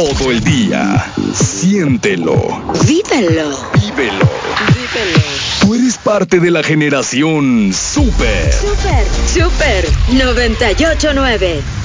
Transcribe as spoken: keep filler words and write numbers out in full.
todo el día. Siéntelo. Vívelo. Vívelo. Vívelo. Tú eres parte de la generación Super. Super, Super noventa y ocho nueve.